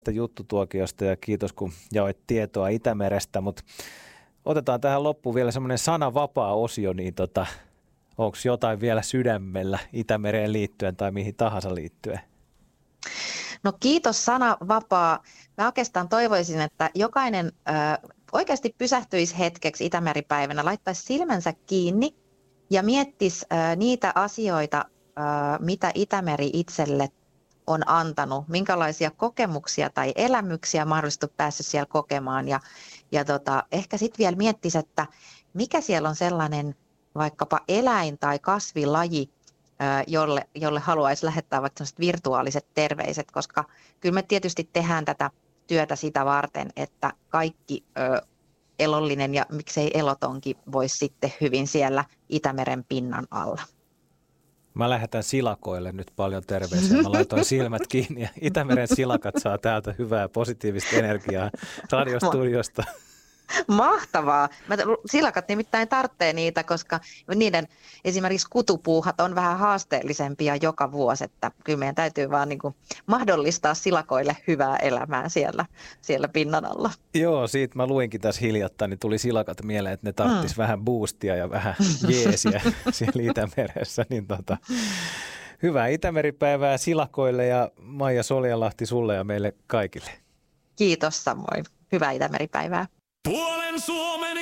juttutuokiosta ja kiitos kun jaoit tietoa Itämerestä, mutta otetaan tähän loppuun vielä semmoinen sanavapaa-osio, niin onko jotain vielä sydämellä Itämereen liittyen tai mihin tahansa liittyen? No kiitos sanavapaa. Mä oikeastaan toivoisin, että jokainen oikeasti pysähtyisi hetkeksi Itämeripäivänä, laittaisi silmänsä kiinni ja miettisi niitä asioita, mitä Itämeri itselle on antanut, minkälaisia kokemuksia tai elämyksiä mahdollisesti päässyt siellä kokemaan ja ehkä sitten vielä miettisi, että mikä siellä on sellainen vaikkapa eläin tai kasvilaji, jolle haluaisi lähettää vaikka virtuaaliset terveiset, koska kyllä me tietysti tehdään tätä työtä sitä varten, että kaikki elollinen ja miksei elotonkin voisi sitten hyvin siellä Itämeren pinnan alla. Mä lähetän silakoille nyt paljon terveisiä. Mä laitoin silmät kiinni ja Itämeren silakat saa täältä hyvää positiivista energiaa radiostudiosta. Mahtavaa. Silakat nimittäin tarvitsee niitä, koska niiden esimerkiksi kutupuuhat on vähän haasteellisempia joka vuosi, että kyllä meidän täytyy vaan niin kuin mahdollistaa silakoille hyvää elämää siellä pinnan alla. Joo, siitä mä luinkin tässä hiljattain, niin tuli silakat mieleen, että ne tarvitsisi vähän boostia ja vähän jeesiä siellä Itämeressä. Niin hyvää Itämeripäivää silakoille ja Maija Soljanlahti sulle ja meille kaikille. Kiitos samoin. Hyvää Itämeripäivää. Puolen Suomen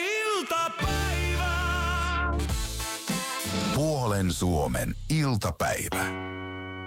iltapäivä. Puolen Suomen iltapäivä.